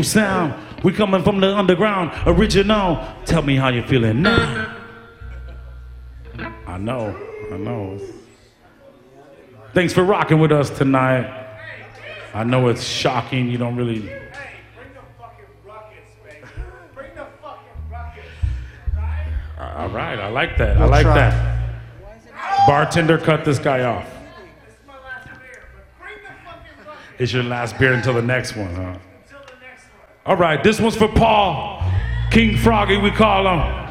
sound. We coming from the underground, original. Tell me how you feeling now. I know. Thanks for rocking with us tonight. I know it's shocking, you don't really... Hey, bring the fucking ruckus, baby. Bring the fucking ruckus, right? All right, I like that. I like that. Bartender, cut this guy off. This is my last beer, but bring the fucking ruckus. It's your last beer until the next one, huh? Until the next one. All right, this one's for Paul. King Froggy, we call him.